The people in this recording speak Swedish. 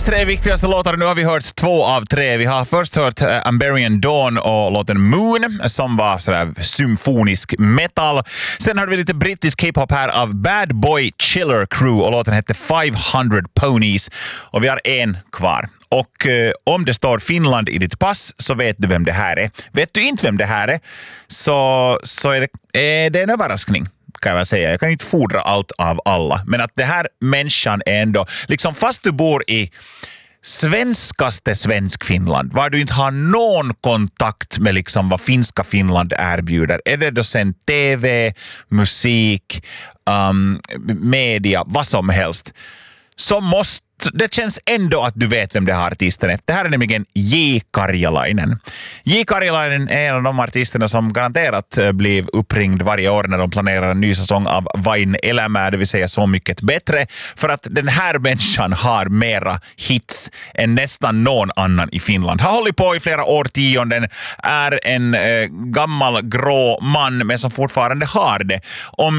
Dagens 3 viktigaste låtar. Nu har vi hört 2 av 3. Vi har först hört Amberian Dawn och låten Moon som var sådär symfonisk metal. Sen hörde vi lite brittisk hiphop här av Bad Boy Chiller Crew och låten hette 500 Ponies. Och vi har en kvar. Och om det står Finland i ditt pass så vet du vem det här är. Vet du inte vem det här är så är det en överraskning. Kan jag säga. Jag kan inte fordra allt av alla. Men att det här människan är ändå, liksom fast du bor i svenskaste svensk Finland, var du inte har någon kontakt med liksom vad finska Finland erbjuder. Är det då sen TV, musik, media, vad som helst. Så det känns ändå att du vet vem det här artisten är. Det här är nämligen J. Karjalainen. J. Karjalainen är en av de artisterna som garanterat blir uppringd varje år när de planerar en ny säsong av Vain elämää, det vill säga Så mycket bättre. För att den här människan har mera hits än nästan någon annan i Finland. Har hållit på i flera årtionden, är en gammal grå man men som fortfarande har det. Om